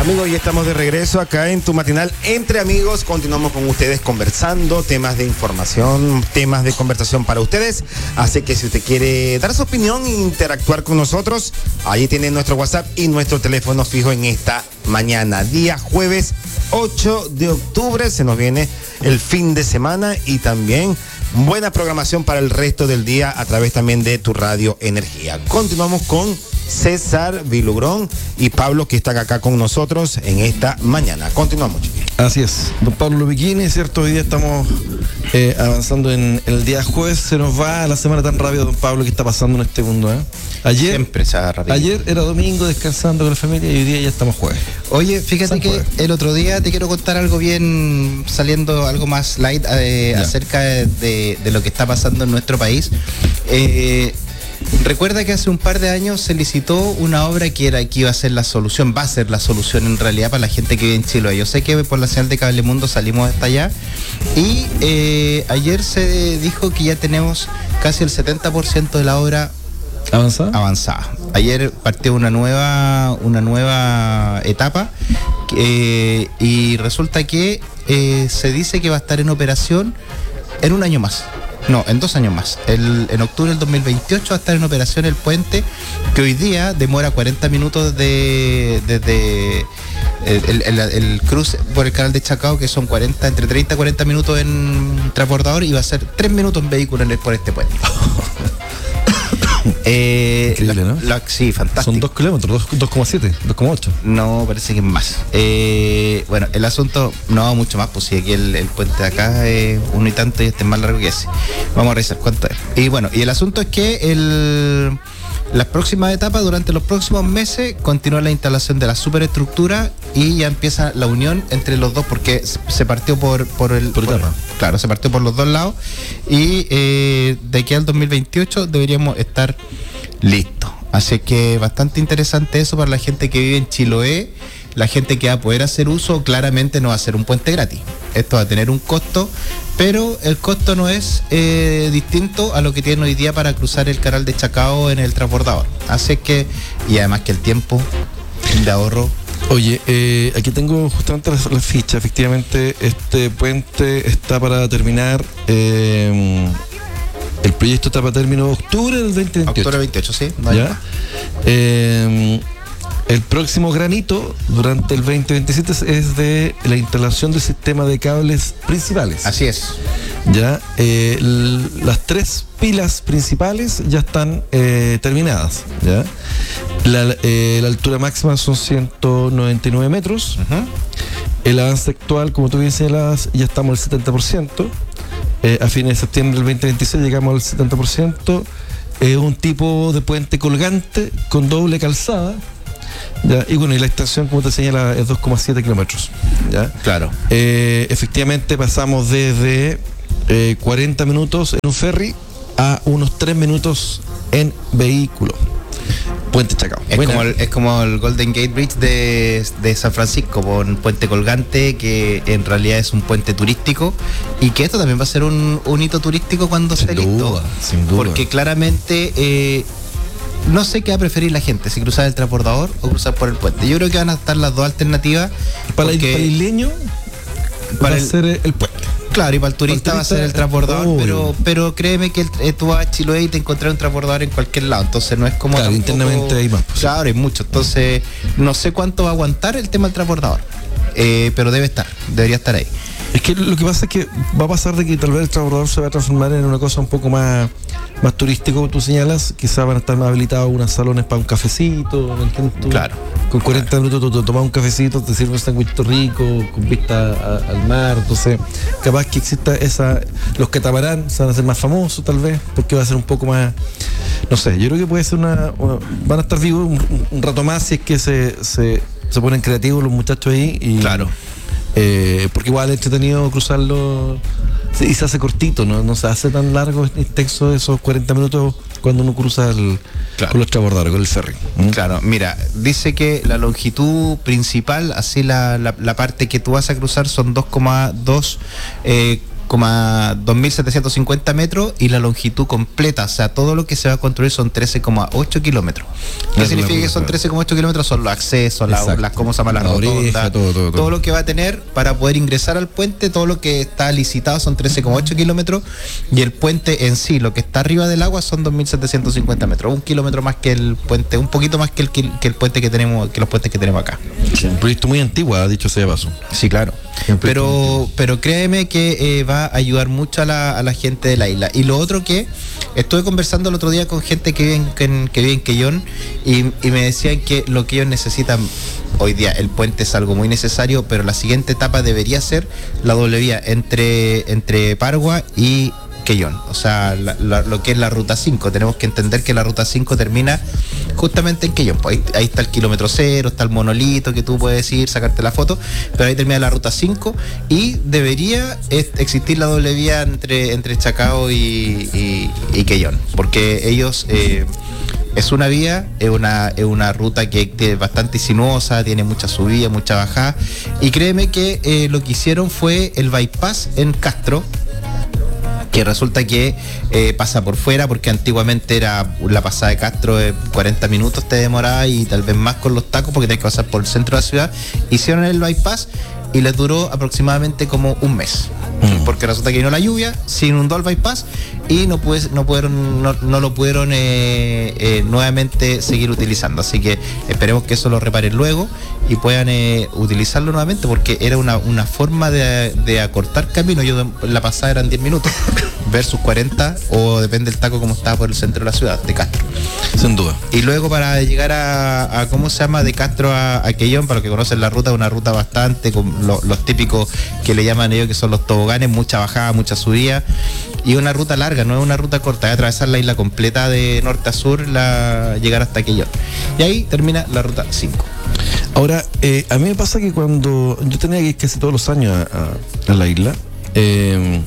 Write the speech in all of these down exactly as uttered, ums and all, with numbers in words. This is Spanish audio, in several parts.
Amigos, ya estamos de regreso acá en tu matinal Entre Amigos. Continuamos con ustedes conversando, temas de información, temas de conversación para ustedes. Así que si usted quiere dar su opinión e interactuar con nosotros, ahí tiene nuestro WhatsApp y nuestro teléfono fijo en esta mañana. Día jueves ocho de octubre, se nos viene el fin de semana y también buena programación para el resto del día a través también de tu Radio Energía. Continuamos con César Vilugrón y Pablo, que están acá con nosotros en esta mañana. Continuamos, chiquillos. Así es, don Pablo Lupiquini, cierto, hoy día estamos eh, avanzando en, en el día jueves. Se nos va la semana tan rápido, don Pablo, que está pasando en este mundo, ¿eh? Ayer, Siempre se va rápido. Ayer era domingo descansando con la familia y hoy día ya estamos jueves. Oye, fíjate San que jueves. El otro día te quiero contar algo bien, saliendo algo más light eh, acerca de, de lo que está pasando en nuestro país. Eh, Recuerda que hace un par de años se licitó una obra que era que iba a ser la solución, va a ser la solución en realidad para la gente que vive en Chiloé. Yo sé que por la señal de Cablemundo salimos hasta allá y eh, ayer se dijo que ya tenemos casi el setenta por ciento de la obra avanzada. avanzada. Ayer partió una nueva, una nueva etapa eh, y resulta que eh, se dice que va a estar en operación en un año más. No, en dos años más. El, en octubre del dos mil veintiocho va a estar en operación el puente que hoy día demora cuarenta minutos de desde el, el, el, el cruce por el canal de Chacao, que son cuarenta, entre treinta y cuarenta minutos en transbordador, y va a ser tres minutos en vehículo en el, por este puente. Eh, Increíble, la, ¿no? La, sí, fantástico. Son dos kilómetros, dos coma siete, dos coma ocho. No, parece que es más. Eh, bueno, el asunto, no, mucho más, pues si aquí el, el puente de acá es uno y tanto y este es más largo que ese. Vamos a revisar cuánto es. Y bueno, y el asunto es que el, las próximas etapas, durante los próximos meses, continúa la instalación de la superestructura y ya empieza la unión entre los dos, porque se partió por, por el... Por etapa. Claro, se partió por los dos lados y eh, de aquí al dos mil veintiocho deberíamos estar listos. Así que bastante interesante eso para la gente que vive en Chiloé. La gente que va a poder hacer uso, claramente no va a ser un puente gratis. Esto va a tener un costo, pero el costo no es eh, distinto a lo que tienen hoy día para cruzar el canal de Chacao en el transbordador. Así que, y además que el tiempo de ahorro. Oye, eh, aquí tengo justamente la, la ficha. Efectivamente, este puente está para terminar. Eh, el proyecto está para término octubre del veinte veintiocho. Octubre veintiocho, sí. No ¿Ya? Eh, el próximo granito durante el veinte veintisiete es de la instalación del sistema de cables principales. Así es. Ya, eh, l- las tres pilas principales ya están eh, terminadas. ¿Ya? La, eh, la altura máxima son ciento noventa y nueve metros. Uh-huh. El avance actual, como tú bien señalabas, ya estamos al setenta por ciento. Eh, a fines de septiembre del veinte veintiséis llegamos al setenta por ciento. Es eh, un tipo de puente colgante con doble calzada. ¿Ya? Y bueno, y la extensión, como te señala, es dos coma siete kilómetros. ¿Ya? Claro. Eh, efectivamente pasamos desde eh, cuarenta minutos en un ferry a unos tres minutos en vehículo. Puente Chacao. Es como, el, es como el Golden Gate Bridge de, de San Francisco, un puente colgante que en realidad es un puente turístico, y que esto también va a ser un, un hito turístico cuando Sin esté listo. duda, sin duda. Porque claramente eh, no sé qué va a preferir la gente, si cruzar el transbordador o cruzar por el puente. Yo creo que van a estar las dos alternativas. Para el, porque, para el isleño para va el, a ser el puente. Claro, y para el turista, para el turista va a ser el transbordador, obvio. pero pero créeme que el, eh, tú vas a Chiloé y te encontrás un transbordador en cualquier lado, entonces no es como... Claro, tampoco, internamente hay más. Pues. Claro, hay mucho, entonces no sé cuánto va a aguantar el tema del transbordador, eh, pero debe estar, debería estar ahí. Es que lo que pasa es que va a pasar de que tal vez el transbordador se va a transformar en una cosa un poco más, más turístico, como tú señalas. Quizás van a estar más habilitados unos salones para un cafecito, ¿me entiendes tú? Claro. Con cuarenta claro. minutos tú, tú tomas un cafecito, te sirves un sándwich rico, con vista a, al mar. Entonces, capaz que exista esa... Los catamarán se van a hacer más famosos, tal vez, porque va a ser un poco más... No sé, yo creo que puede ser una... una van a estar vivos un, un rato más si es que se, se, se ponen creativos los muchachos ahí. Y, claro. Eh, porque igual es entretenido cruzarlo y se hace cortito, ¿no? No se hace tan largo, extenso esos cuarenta minutos cuando uno cruza el, claro. con los transbordadores, con el ferry. ¿Mm? Claro, mira, dice que la longitud principal, así la, la, la parte que tú vas a cruzar son dos coma dos eh, dos mil setecientos cincuenta metros y la longitud completa, o sea, todo lo que se va a construir son trece coma ocho kilómetros. ¿Qué Eso significa que son trece coma ocho kilómetros? Son los accesos, la, las, ¿cómo se llama? Las La rotondas, oreja, todo, todo, todo. todo lo que va a tener para poder ingresar al puente, todo lo que está licitado son trece coma ocho kilómetros y el puente en sí, lo que está arriba del agua son dos mil setecientos cincuenta metros, un kilómetro más que el puente, un poquito más que el, que el puente que tenemos, que los puentes que tenemos acá. Sí, un proyecto muy antiguo, ha dicho sea de paso. Sí, claro. Pero, pero créeme que eh, va a ayudar mucho a la, a la gente de la isla. Y lo otro que estuve conversando el otro día con gente que vive en, que, que vive en Quellón y, y me decían que lo que ellos necesitan hoy día, el puente es algo muy necesario, pero la siguiente etapa debería ser la doble vía entre, entre Pargua y Quellón, o sea, la, la, lo que es la ruta cinco. Tenemos que entender que la ruta cinco termina justamente en Quellón. Pues ahí, ahí está el kilómetro cero, está el monolito que tú puedes ir, sacarte la foto, pero ahí termina la ruta cinco y debería existir la doble vía entre, entre Chacao y, y, y Quellón, porque ellos... Eh, es una vía, es una, es una ruta que es bastante sinuosa, tiene mucha subida, mucha bajada, y créeme que eh, lo que hicieron fue el bypass en Castro, que resulta que eh, pasa por fuera, porque antiguamente era la pasada de Castro de cuarenta minutos te demoraba y tal vez más con los tacos porque tenés que pasar por el centro de la ciudad. Hicieron el bypass y les duró aproximadamente como un mes, mm. porque resulta que vino la lluvia, se inundó el bypass y no, pude, no, pudieron, no, no lo pudieron eh, eh, nuevamente seguir utilizando, así que esperemos que eso lo reparen luego y puedan eh, utilizarlo nuevamente, porque era una, una forma de, de acortar camino. Yo la pasada eran diez minutos versus cuarenta, o depende del taco como estaba por el centro de la ciudad de Castro, sin duda. Y luego para llegar a, a ¿cómo se llama? De Castro a, a Quellón, para los que conocen la ruta, una ruta bastante con lo, los típicos que le llaman ellos, que son los toboganes, mucha bajada, mucha subida, y una ruta larga, no es una ruta corta, es atravesar la isla completa de norte a sur, la, llegar hasta Quellón, y ahí termina la ruta cinco. Ahora, eh, a mí me pasa que cuando yo tenía que ir casi todos los años a, a, a la isla, eh,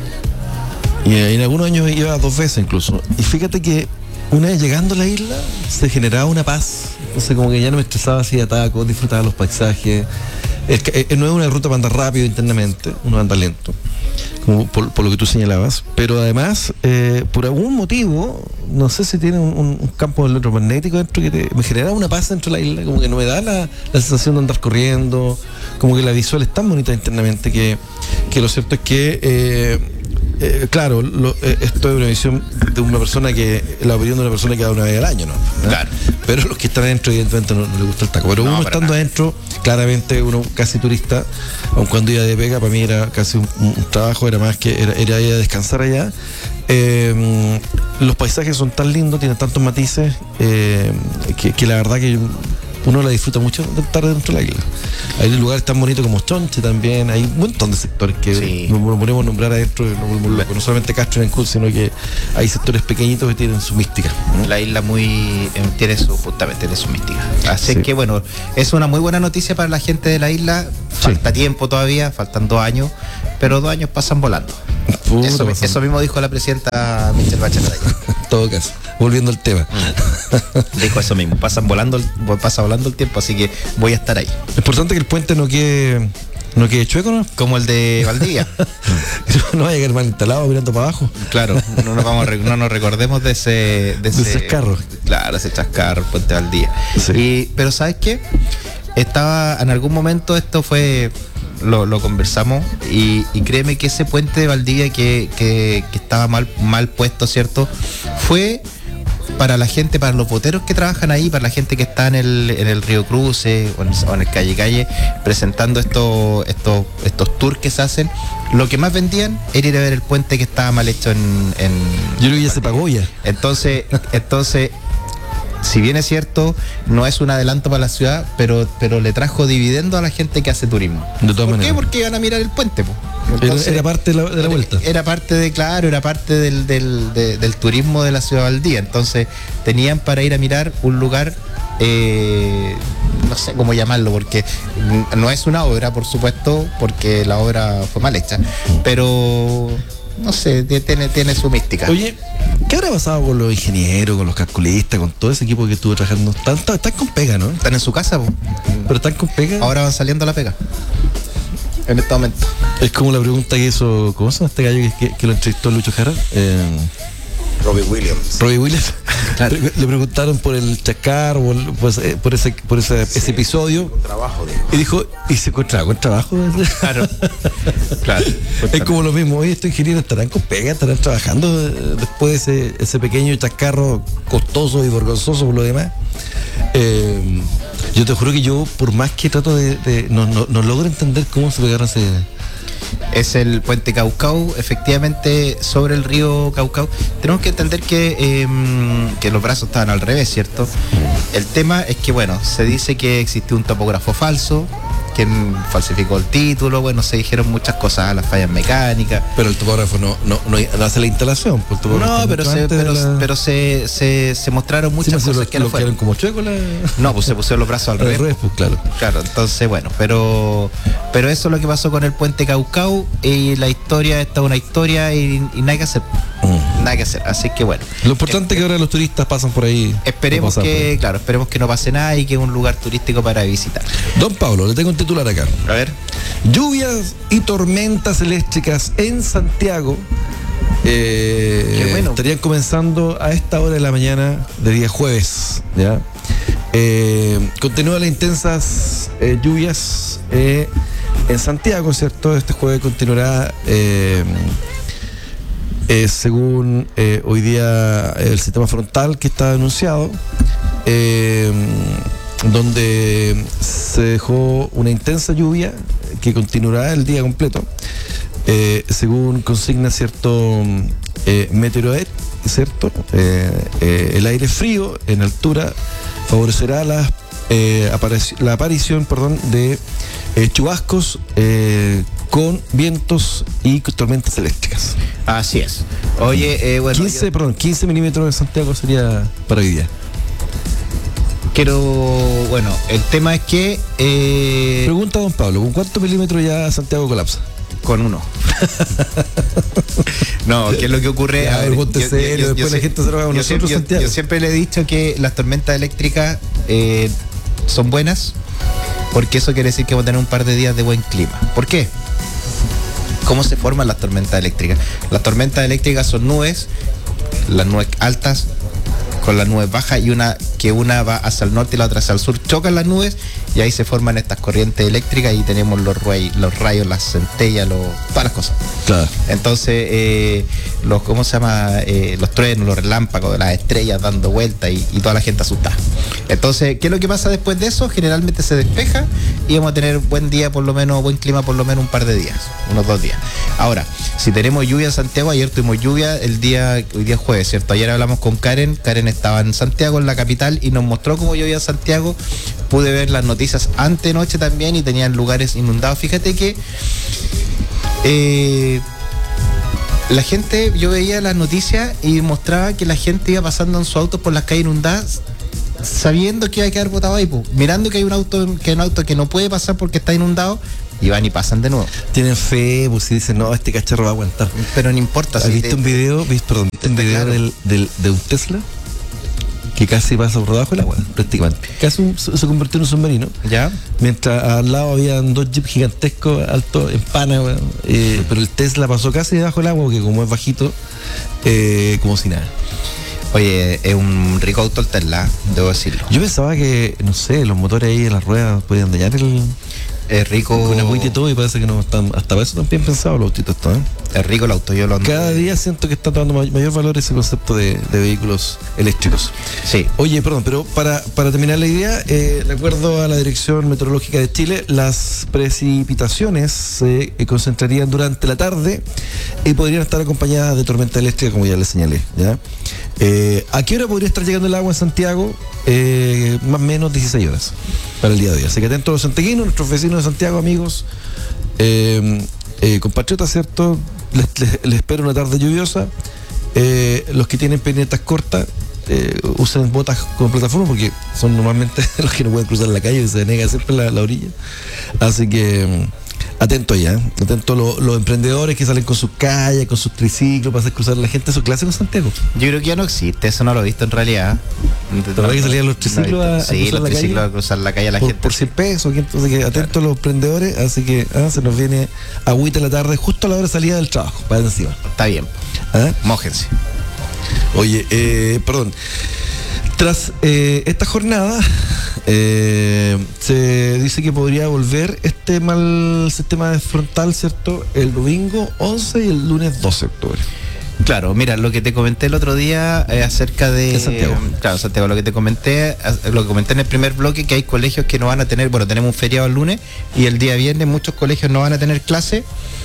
y en algunos años iba dos veces incluso, y fíjate que una vez llegando a la isla se generaba una paz, entonces como que ya no me estresaba así de tacos, disfrutaba los paisajes. Es que, eh, no es una ruta para andar rápido internamente, uno anda lento, como por, por lo que tú señalabas, pero además, eh, por algún motivo, no sé si tiene un, un campo electromagnético dentro que te, me genera una paz dentro de la isla, como que no me da la, la sensación de andar corriendo, como que la visual es tan bonita internamente que, que lo cierto es que, eh, eh, claro, lo, eh, esto es una visión de una persona que, la opinión de una persona que va una vez al año, ¿no? Claro. Pero los que están adentro, evidentemente, no, no les gusta el taco. Pero no, uno estando nada. adentro, claramente uno casi turista, aun cuando iba de pega, para mí era casi un, un trabajo, era más que era, era ir a descansar allá. Eh, los paisajes son tan lindos, tienen tantos matices, eh, que, que la verdad que uno la disfruta mucho de estar dentro de la isla. Hay lugares tan bonitos como Chonche también, hay un montón de sectores que sí. no, no podemos nombrar adentro, no, no solamente Castro y Ancud, sino que hay sectores pequeñitos que tienen su mística, ¿no? La isla muy eh, tiene su, justamente tiene su mística. Así Sí. que bueno, es una muy buena noticia para la gente de la isla. Falta Sí. tiempo todavía, faltan dos años, pero dos años pasan volando. Puta, Eso, pasan. eso mismo dijo la presidenta Michelle Bachelet ayer. En todo caso, volviendo al tema. Dijo eso mismo, pasan volando, el, pasa volando el tiempo, así que voy a estar ahí. Es importante que el puente no quede, no quede chueco, ¿no? Como el de Valdivia. No vaya a quedar mal instalado mirando para abajo. Claro, no nos vamos a re- no nos recordemos de ese de ese, De ese chascarro. Claro, ese chascarro, el puente Valdivia. Sí. Y, pero ¿sabes qué? Estaba en algún momento, esto fue lo, lo conversamos, y, y créeme que ese puente de Valdivia que, que, que estaba mal, mal puesto, ¿cierto? Fue para la gente, para los boteros que trabajan ahí, para la gente que está en el, en el Río Cruce o en, o en el Calle Calle, presentando estos, estos, estos tours que se hacen. Lo que más vendían era ir a ver el puente que estaba mal hecho en... en Yo creo que ya se pagó ya. Entonces, entonces, si bien es cierto, no es un adelanto para la ciudad, pero, pero le trajo dividendo a la gente que hace turismo. De todas ¿Por maneras. qué? Porque iban a mirar el puente, po. Era, Entonces, era parte de la, de la vuelta. Era parte de, claro, era parte del, del, de- del turismo de la ciudad de Valdivia. Entonces, tenían para ir a mirar un lugar, eh, no sé cómo llamarlo, porque no es una obra, por supuesto, porque la obra fue mal hecha, pero no sé, tiene, tiene su mística. Oye, ¿qué habrá pasado con los ingenieros, con los calculistas, con todo ese equipo que estuvo trabajando? Están, están con pega, ¿no? Están en su casa, po. Pero están con pega. Ahora van saliendo a la pega. en este momento. Es como la pregunta que hizo, ¿cómo se llama este gallo que, que, que lo entrevistó Lucho Jara? Eh, Robbie Williams. Robbie Williams. Claro. Le, le preguntaron por el chascar, por, pues, eh, por ese, por ese, sí, ese episodio. Trabajo, digo. Y dijo, ¿y se encontraba con trabajo? Claro. Claro. Es como lo mismo, oye, estos ingenieros estarán con pega, estarán trabajando eh, después de ese, ese pequeño chascarro costoso y vergonzoso por lo demás. Eh, yo te juro que yo, por más que trato de, de no, no, no logro entender cómo se pegaron ese. Es el puente Caucao, efectivamente, sobre el río Caucao. Tenemos que entender que, eh, que los brazos estaban al revés, ¿cierto? El tema es que, bueno, se dice que existió un topógrafo falso, quien falsificó el título, bueno, se dijeron muchas cosas, las fallas mecánicas. Pero el topógrafo no, no, no, no hace la instalación. Pues el no, pero, se, pero, la... pero se, se, se mostraron muchas sí, cosas lo, que no lo fueron. como chueco la... No, pues se pusieron los brazos al revés. Al revés, pues claro. Claro, entonces bueno, pero pero eso es lo que pasó con el puente Caucao y la historia, esta es una historia y, y nada que hacer. Mm. Nada que hacer, así que bueno. Lo importante eh, es que ahora los turistas pasan por ahí. Esperemos no que, claro, esperemos que no pase nada y que es un lugar turístico para visitar. Don Pablo, le tengo un titular acá. A ver. Lluvias y tormentas eléctricas en Santiago eh, Qué bueno. estarían comenzando a esta hora de la mañana de día jueves. ¿Ya? Eh, continúan las intensas eh, lluvias eh, en Santiago, ¿cierto? Este jueves continuará eh, eh, según eh, hoy día el sistema frontal que está anunciado. Eh, donde se dejó una intensa lluvia que continuará el día completo, eh, según consigna cierto eh, Meteoroed, cierto, eh, eh, el aire frío en altura favorecerá la, eh, aparici- la aparición, perdón, de eh, chubascos eh, con vientos y tormentas eléctricas. Así es. Oye, eh, bueno, quince, yo... perdón, quince milímetros en Santiago sería para hoy día. Quiero, bueno, el tema es que... Eh, Pregunta a don Pablo, ¿con cuántos milímetros ya Santiago colapsa? Con uno. No, ¿qué es lo que ocurre? Ya, a ver, ponte yo, serio, yo, yo, después yo, la gente se lo va a yo, nosotros, yo, Santiago. yo siempre le he dicho que las tormentas eléctricas eh, son buenas porque eso quiere decir que vamos a tener un par de días de buen clima. ¿Por qué? ¿Cómo se forman las tormentas eléctricas? Las tormentas eléctricas son nubes, las nubes altas con las nubes bajas y una que una va hacia el norte y la otra hacia el sur, chocan las nubes y ahí se forman estas corrientes eléctricas y tenemos los, rayos, los rayos, las centellas, los, todas las cosas. Claro. Entonces, eh, los, ¿cómo se llama? Eh, los truenos, los relámpagos, las estrellas dando vueltas y, y toda la gente asustada. Entonces, ¿qué es lo que pasa después de eso? Generalmente se despeja y vamos a tener buen día, por lo menos, buen clima por lo menos un par de días, unos dos días. Ahora, si tenemos lluvia en Santiago, ayer tuvimos lluvia el día, hoy día jueves, ¿cierto? Ayer hablamos con Karen, Karen estaba en Santiago, en la capital, y nos mostró cómo llovía en Santiago. Pude ver las noticias antenoche también y tenían lugares inundados. Fíjate que eh, la gente, yo veía las noticias y mostraba que la gente iba pasando en sus autos por las calles inundadas sabiendo que iba a quedar botado ahí, po, mirando que hay un auto que hay un auto que no puede pasar porque está inundado, y van y pasan de nuevo. Tienen fe, pues si dicen, no, este cacharro va a aguantar. Pero no importa. ¿Has si visto te, un video, viste, perdón, ¿viste un video claro. del, del, de un Tesla? Que casi pasa por debajo del agua, prácticamente. Casi un, se convirtió en un submarino. ¿Ya? Mientras al lado habían dos jeeps gigantescos, altos, en pana, bueno, eh, pero el Tesla pasó casi debajo del agua, porque como es bajito, eh, como si nada. Oye, es un rico auto el Tesla, debo decirlo. Yo pensaba que, no sé, los motores ahí en las ruedas podían dañar el... Es rico. Con agüita y todo, y parece que no están, hasta para eso están bien pensados los autitos estos, ¿eh? Es rico el auto, yo lo ando. Cada día siento que está tomando may- mayor valor ese concepto de, de vehículos eléctricos. Sí. Oye, perdón, pero para, para terminar la idea, eh, de acuerdo a la Dirección Meteorológica de Chile, las precipitaciones se eh, concentrarían durante la tarde y podrían estar acompañadas de tormenta eléctrica, como ya les señalé, ¿ya? Eh, ¿A qué hora podría estar llegando el agua en Santiago? Eh, más o menos dieciséis horas para el día de hoy. Así que atentos los santiaguinos, nuestros vecinos de Santiago, amigos, eh, eh, compatriotas, ¿cierto? Les, les, les espero una tarde lluviosa. Eh, los que tienen peinetas cortas, eh, usen botas con plataforma porque son normalmente los que no pueden cruzar la calle y se nega siempre la, la orilla. Así que Atento ya, ¿eh? Atento a lo- los emprendedores que salen con sus calles, con sus triciclos para hacer cruzar a la gente. Eso es clásico en Santiago. Yo creo que ya no existe, eso no lo he visto en realidad. ¿Te acuerdas que salían los triciclos No he a- a visto. Sí, cruzar los la triciclos calle? a cruzar la calle a la por, gente. por cien pesos, que entonces que atento a los emprendedores, así que ah, se nos viene agüita en la tarde, justo a la hora de salida del trabajo, para encima. Está bien, ¿Ah? mójense. Oye, eh, perdón. Tras eh, esta jornada, eh, se dice que podría volver este mal sistema de frontal, ¿cierto? El domingo once y el lunes doce de octubre. Claro, mira, lo que te comenté el otro día eh, acerca de... De Santiago. Claro, Santiago, lo que te comenté, as- lo que comenté en el primer bloque, que hay colegios que no van a tener, bueno, tenemos un feriado el lunes y el día viernes muchos colegios no van a tener clase.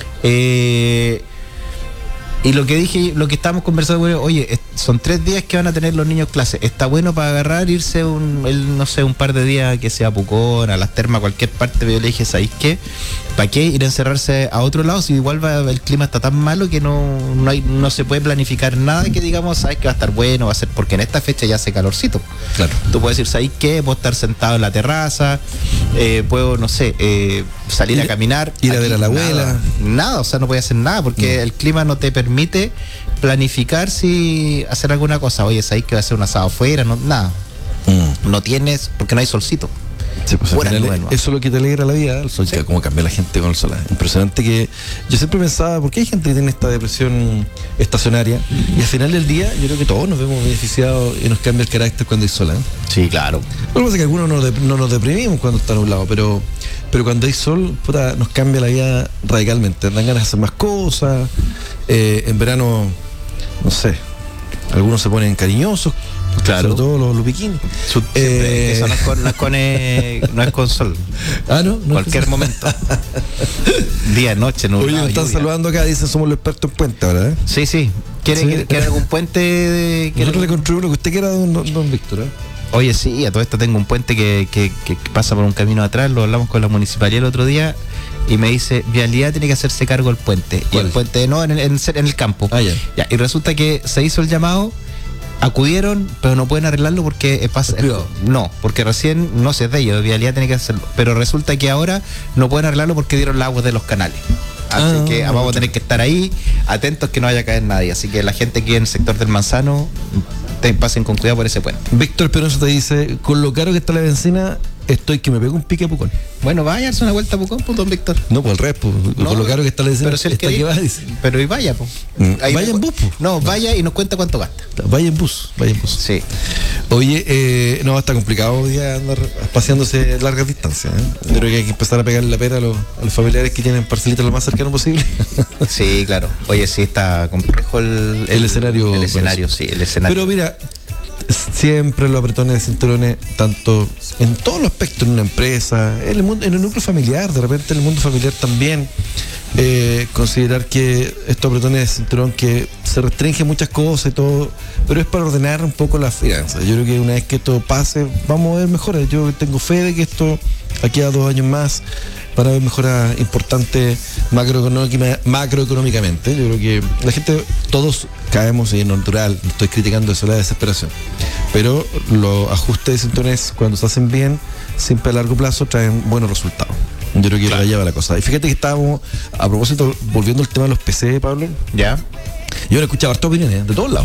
Eh, y lo que dije, lo que estábamos conversando, bueno, oye, es- son tres días que van a tener los niños clase. Está bueno para agarrar, irse un, el, no sé, un par de días que sea a Pucón, a las termas, cualquier parte, pero yo le dije, ¿sabéis qué? ¿Para qué ir a encerrarse a otro lado si igual va, el clima está tan malo que no, no hay, no se puede planificar nada que digamos, sabes que va a estar bueno, va a ser, porque en esta fecha ya hace calorcito. Claro. Tú puedes decir, ¿sabéis qué? Puedo estar sentado en la terraza, eh, puedo, no sé, eh, salir Ir- a caminar. ir a ver a la nada, abuela. Nada, o sea, no puedes hacer nada porque No. el clima no te permite planificar si hacer alguna cosa. Oye, ¿sabéis que va a ser un asado afuera? No, nada. Mm. No tienes, porque no hay solcito. Sí, pues, al Puras final, nubes, ¿no? eso es lo que te alegra la vida, el sol, Sí. que cómo cambia la gente con el sol. Impresionante que yo siempre pensaba, ¿por qué hay gente que tiene esta depresión estacionaria? Y al final del día, yo creo que todos nos vemos beneficiados y nos cambia el carácter cuando hay sol. ¿eh? Sí, claro. Lo que pasa es que algunos no, dep- no nos deprimimos cuando está nublado, pero, pero cuando hay sol, puta, nos cambia la vida radicalmente. Dan ganas de hacer más cosas. Eh, en verano, no sé, algunos se ponen cariñosos. Claro. Sobre todo los, los bikinis. Su- siempre, Eh, eso no es con, no es con, eh, no es con sol. Ah, no, no. Cualquier momento. Día, noche, no. Oye, nos están saludando acá, dicen somos los expertos en puente ahora, ¿eh? Sí, sí. ¿Quiere, Sí. quiere- quiere algún puente? De, quiere- Nosotros le construimos lo que usted quiera, don, don, don Víctor, ¿eh? Oye, sí, a todo esto tengo un puente que, que, que pasa por un camino atrás, lo hablamos con la municipalidad el otro día y me dice, Vialidad tiene que hacerse cargo del puente. Y ¿Cuál? el puente, no, en el, en, en el campo. Ah, ya. Ya, y resulta que se hizo el llamado, acudieron, pero no pueden arreglarlo porque eh, pasa, Es privado. no, porque recién no sé de ellos, Vialidad tiene que hacerlo, pero resulta que ahora no pueden arreglarlo porque dieron las aguas de los canales. Así Ah, que vamos claro. a tener que estar ahí atentos que no vaya a caer nadie. Así que la gente que en el sector del Manzano te pasen con cuidado por ese puente. Víctor Peroso te dice, con lo caro que está la benzina, estoy que me pego un pique a Pucón. Bueno, vaya a darse una vuelta a Pucón, pues, don Víctor. No, pues el resto, No, con lo caro que está la benzina, pero si él está quería- que va, dice. Pero y vaya, pues. Mm, Ahí vaya me- en bus, pues. No, vaya y nos cuenta cuánto gasta. Vaya en bus, vaya en bus. Sí. Oye, eh, no, está complicado hoy día andar paseándose largas distancias. ¿eh? Yo creo que hay que empezar a pegarle la pera a los, a los familiares que tienen parcelitas lo más cercano posible. Sí, claro. Oye, sí está complejo el, El escenario, El escenario, sí, el escenario. Pero mira, siempre los apretones de cinturones, tanto en todos los aspectos, en una empresa, en el, mundo, en el núcleo familiar, de repente en el mundo familiar también, eh, considerar que estos apretones de cinturón que se restringen muchas cosas y todo, pero es para ordenar un poco las finanzas. Yo creo que una vez que esto pase, vamos a ver mejoras. Yo tengo fe de que esto, aquí a dos años más, van a haber mejoras importantes macroeconómica- macroeconómicamente. Yo creo que la gente, todos caemos y es natural, no estoy criticando eso, la desesperación. Pero los ajustes de cinturones, cuando se hacen bien, siempre a largo plazo traen buenos resultados. Yo creo que Claro. por allá va la cosa. Y fíjate que estábamos, a propósito, volviendo al tema de los P C, Pablo, Ya. yo he escuchado hartas opiniones de todos lados.